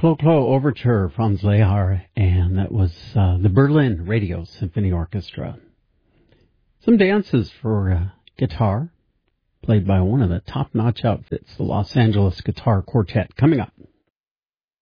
Clo Clo Overture, Franz Lehar, and that was the Berlin Radio Symphony Orchestra. Some dances for guitar, played by one of the top-notch outfits, the Los Angeles Guitar Quartet, coming up.